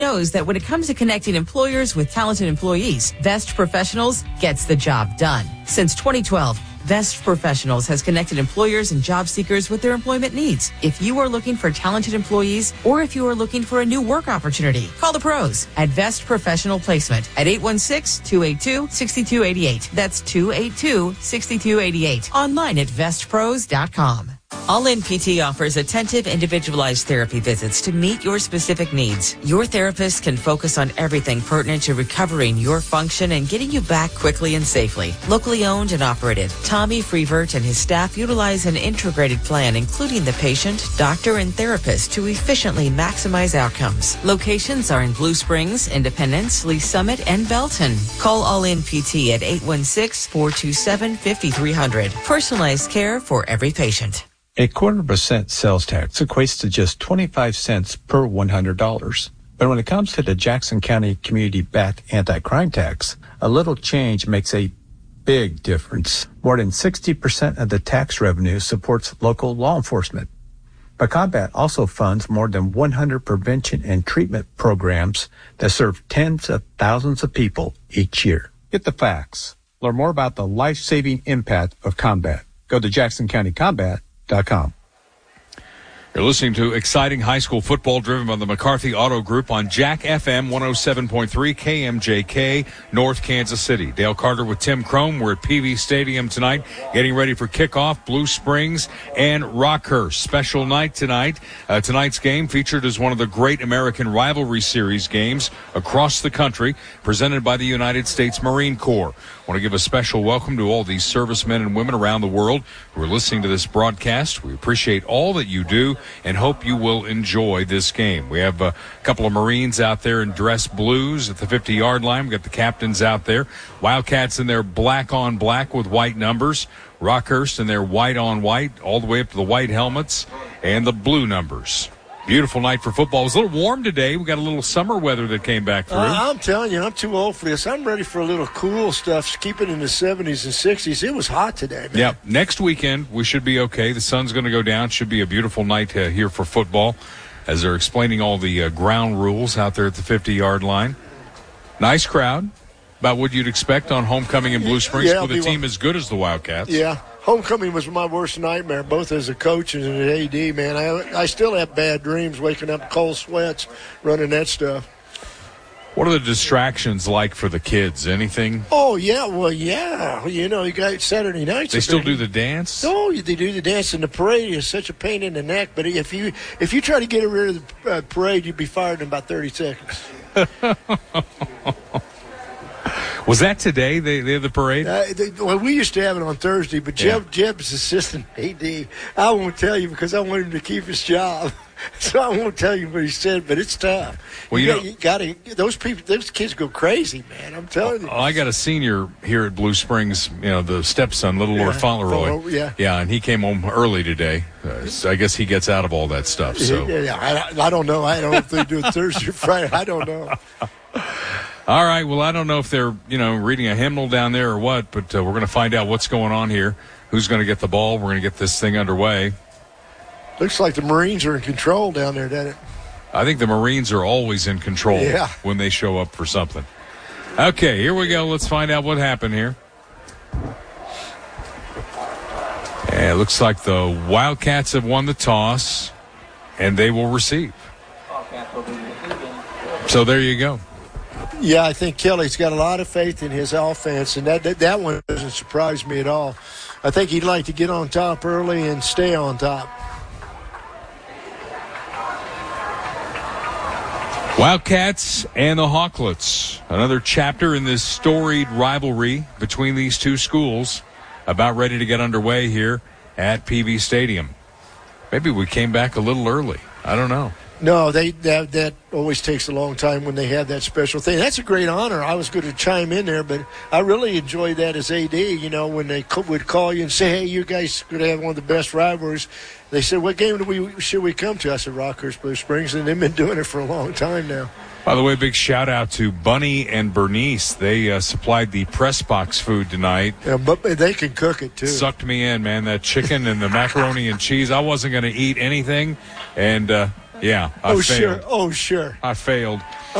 knows that when it comes to connecting employers with talented employees, Vest Professionals gets the job done. Since 2012, Vest Professionals has connected employers and job seekers with their employment needs. If you are looking for talented employees or if you are looking for a new work opportunity, call the pros at Vest Professional Placement at 816-282-6288. That's 282-6288. Online at vestpros.com. All In PT offers attentive, individualized therapy visits to meet your specific needs. Your therapist can focus on everything pertinent to recovering your function and getting you back quickly and safely. Locally owned and operated, Tommy Freevert and his staff utilize an integrated plan, including the patient, doctor, and therapist to efficiently maximize outcomes. Locations are in Blue Springs, Independence, Lee Summit, and Belton. Call All In PT at 816-427-5300. Personalized care for every patient. 0.25% sales tax equates to just 25 cents per $100. But when it comes to the Jackson County community-backed anti-crime tax, a little change makes a big difference. More than 60% of the tax revenue supports local law enforcement. But Combat also funds more than 100 prevention and treatment programs that serve tens of thousands of people each year. Get the facts. Learn more about the life-saving impact of Combat. Go to JacksonCountyCombat.com. You're listening to exciting high school football driven by the McCarthy Auto Group on Jack FM 107.3 KMJK, North Kansas City. Dale Carter with Tim Crone. We're at PV Stadium tonight, getting ready for kickoff. Blue Springs and Rockhurst. Special night tonight. Tonight's game featured as one of the great American Rivalry Series games across the country, presented by the United States Marine Corps. I want to give a special welcome to all these servicemen and women around the world who are listening to this broadcast. We appreciate all that you do and hope you will enjoy this game. We have a couple of Marines out there in dress blues at the 50-yard line. We've got the captains out there. Wildcats in their black on black with white numbers. Rockhurst in their white on white, all the way up to the white helmets and the blue numbers. Beautiful night for football. It was a little warm today. We got a little summer weather that came back through. I'm telling you, I'm too old for this. I'm ready for a little cool stuff. Keep it in the 70s and 60s. It was hot today, man. Yep. Next weekend, we should be okay. The sun's going to go down. Should be a beautiful night here for football as they're explaining all the ground rules out there at the 50-yard line. Nice crowd. About what you'd expect on homecoming in Blue Springs with a team as good as the Wildcats. Yeah. Homecoming was my worst nightmare, both as a coach and an AD, man. I still have bad dreams waking up cold sweats running that stuff. What are the distractions like for the kids? Anything? Oh, yeah. Well, yeah. You know, you got Saturday nights. They still do the dance? Oh, they do the dance, and the parade is such a pain in the neck. But if you try to get rid of the parade, you'd be fired in about 30 seconds. Was that today? They have the parade? Well, we used to have it on Thursday, but Jeb's assistant AD, I won't tell you because I want him to keep his job. So I won't tell you what he said, but it's tough. Well, you got to those kids go crazy, man. I'm telling you. I got a senior here at Blue Springs, the stepson, little Lord Fauntleroy. Yeah, and he came home early today. So I guess he gets out of all that stuff. So I don't know. I don't know if they do it Thursday or Friday. I don't know. All right. Well, I don't know if they're, reading a hymnal down there or what, but we're going to find out what's going on here. Who's going to get the ball? We're going to get this thing underway. Looks like the Marines are in control down there, doesn't it? I think the Marines are always in control when they show up for something. Okay, here we go. Let's find out what happened here. And it looks like the Wildcats have won the toss, and they will receive. So there you go. Yeah, I think Kelly's got a lot of faith in his offense, and that one doesn't surprise me at all. I think he'd like to get on top early and stay on top. Wildcats and the Hawklets. Another chapter in this storied rivalry between these two schools about ready to get underway here at PV Stadium. Maybe we came back a little early. I don't know. No, that always takes a long time when they have that special thing. That's a great honor. I was going to chime in there, but I really enjoyed that as AD, when they would call you and say, hey, you guys are going to have one of the best rivalries. They said, what game should we come to? I said, Rockhurst, Blue Springs, and they've been doing it for a long time now. By the way, big shout-out to Bunny and Bernice. They supplied the press box food tonight. Yeah, but they can cook it, too. Sucked me in, man, that chicken and the macaroni and cheese. I wasn't going to eat anything, and... I failed. Sure. I failed.